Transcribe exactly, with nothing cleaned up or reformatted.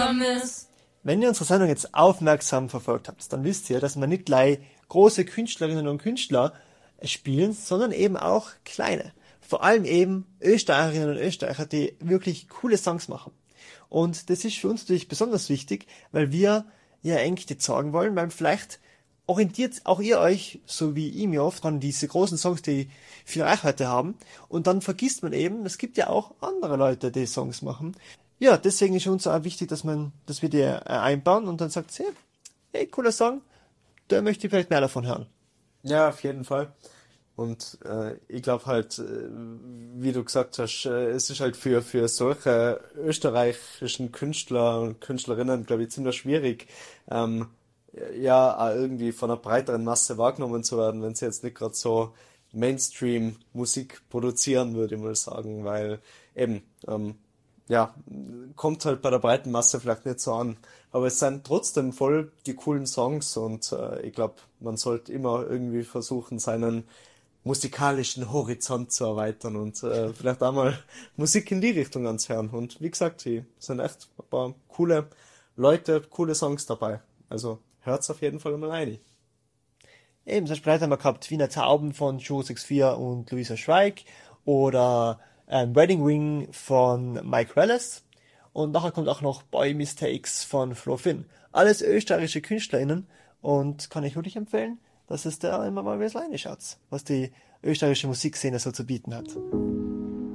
vermisst. Wenn ihr unsere Sendung jetzt aufmerksam verfolgt habt, dann wisst ihr, dass wir nicht gleich große Künstlerinnen und Künstler spielen, sondern eben auch kleine. Vor allem eben Österreicherinnen und Österreicher, die wirklich coole Songs machen. Und das ist für uns natürlich besonders wichtig, weil wir ja eigentlich nicht sagen wollen, weil vielleicht orientiert auch ihr euch, so wie ich mir oft, an diese großen Songs, die viel Reichweite haben. Und dann vergisst man eben, es gibt ja auch andere Leute, die Songs machen. Ja, deswegen ist uns auch wichtig, dass man, dass wir die äh, einbauen und dann sagt, hey, hey, cooler Song, da möchte ich vielleicht mehr davon hören. Ja, auf jeden Fall. Und äh, ich glaube halt, äh, wie du gesagt hast, äh, es ist halt für, für solche österreichischen Künstler und Künstlerinnen, glaube ich, ziemlich schwierig, ähm, ja, auch irgendwie von einer breiteren Masse wahrgenommen zu werden, wenn sie jetzt nicht gerade so Mainstream-Musik produzieren, würde ich mal sagen, weil eben, ähm, ja, kommt halt bei der breiten Masse vielleicht nicht so an. Aber es sind trotzdem voll die coolen Songs und äh, ich glaube, man sollte immer irgendwie versuchen, seinen musikalischen Horizont zu erweitern und äh, vielleicht auch mal Musik in die Richtung anzuhören. Und wie gesagt, die sind echt ein paar coole Leute, coole Songs dabei. Also hört's auf jeden Fall mal rein. Eben, zum Beispiel haben wir gehabt Wiener Tauben von Joe vierundsechzig und Luisa Schweig oder ähm, Wedding Ring von Mike Wallace und nachher kommt auch noch Boy Mistakes von Flo Finn. Alles österreichische KünstlerInnen und kann ich wirklich empfehlen, dass es da immer mal wieder reinschaut, was die österreichische Musikszene so zu bieten hat.